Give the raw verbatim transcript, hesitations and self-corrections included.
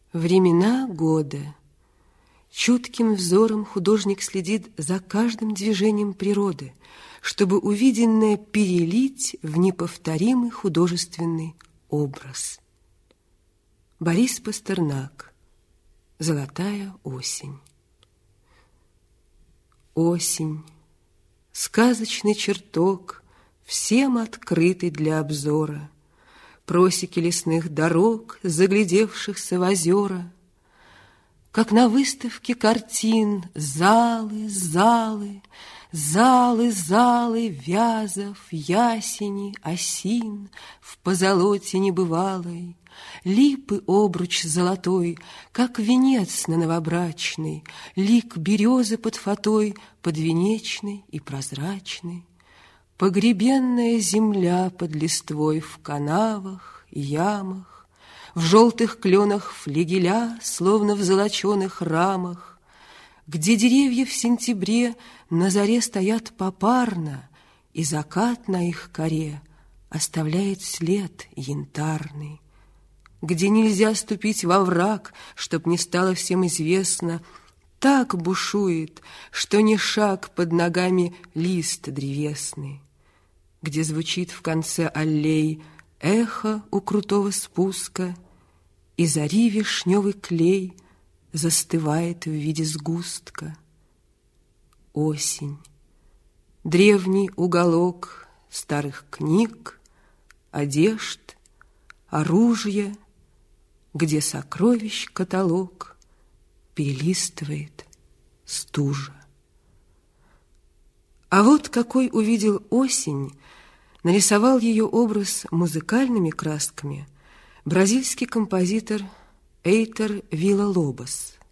Времена года. Чутким взором художник следит за каждым движением природы, чтобы увиденное перелить в неповторимый художественный образ. Борис Пастернак. Золотая осень. Осень. Сказочный чертог, всем открытый для обзора. Просеки лесных дорог, заглядевшихся в озера. Как на выставке картин, залы, залы, залы, залы вязов, ясени, осин в позолоте небывалой, липы обруч золотой, как венец на новобрачный, лик березы под фатой, подвенечный и прозрачный, погребенная земля под листвой в канавах, ямах, в желтых кленах флигеля, словно в золоченых рамах, где деревья в сентябре на заре стоят попарно, и закат на их коре оставляет след янтарный, где нельзя ступить во враг, чтоб не стало всем известно, так бушует, что не шаг под ногами лист древесный, где звучит в конце аллей эхо у крутого спуска, и зари вишневый клей застывает в виде сгустка. Осень, древний уголок старых книг, одежд, оружия, где сокровищ каталог перелистывает стужа. А вот какой увидел осень, нарисовал ее образ музыкальными красками бразильский композитор Эйтер Вилла-Лобос.